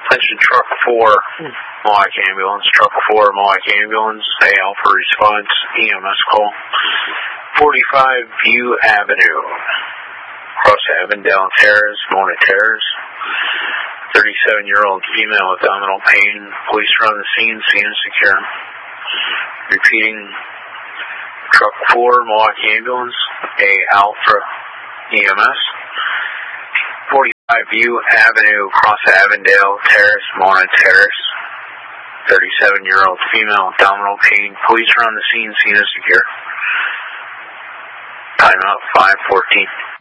Attention truck 4, Mohawk ambulance. Truck 4, Mohawk ambulance. AL for response. EMS call. 45 View Avenue. Cross Avondale Terrace, Mona Terrace. 37-year-old female with abdominal pain. Police are on the scene. Scene is secure. Repeating. Truck 4, Mohawk ambulance. A Alpha EMS. 45 View Avenue, Cross Avondale Terrace, Mona Terrace. 37-year-old female, abdominal pain. Police are on the scene. Scene is secure. Timeout 5:14.